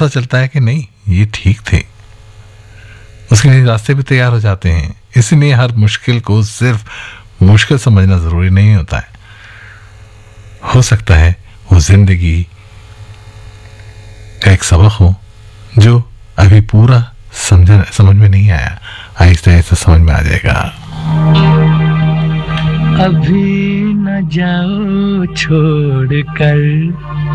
पता चलता है कि नहीं, ये ठीक थे, उसके लिए रास्ते भी तैयार हो जाते हैं। इसलिए हर मुश्किल को सिर्फ मुश्किल समझना जरूरी नहीं होता है। हो सकता है वो जिंदगी का एक सबक हो जो अभी पूरा समझ में नहीं आया, आहिस्ते आहिस्ते समझ में आ जाएगा। अभी न जाओ छोड़ कर